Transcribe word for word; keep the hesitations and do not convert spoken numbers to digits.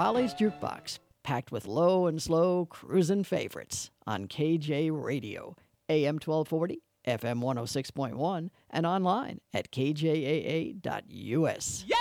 Raleigh's Jukebox, packed with low and slow cruisin' favorites on K J Radio, A M twelve forty, F M one oh six point one, and online at k j a a dot u s. Yeah!